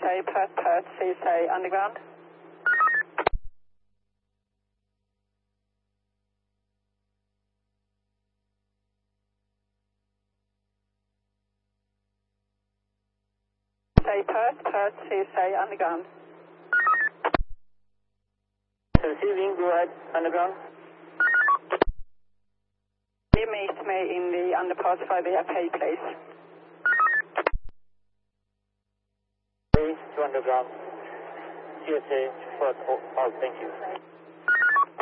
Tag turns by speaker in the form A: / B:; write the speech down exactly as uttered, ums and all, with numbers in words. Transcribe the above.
A: say Perth, Perth, C say underground. Say Perth, Perth, C say underground.
B: Receiving, go ahead, underground.
A: You meet me in the underpass by the F A, please.
B: To underground. C S A, Perth, oh, thank you.